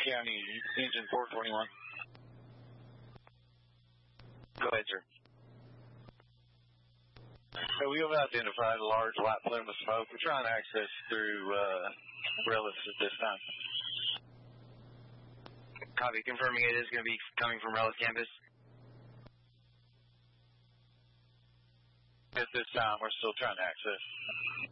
County, engine 421. Go ahead, sir. So we have identified a large white plume of smoke. We're trying to access through Rellis at this time. Copy. Confirming it is going to be coming from Rellis campus. At this time, we're still trying to access.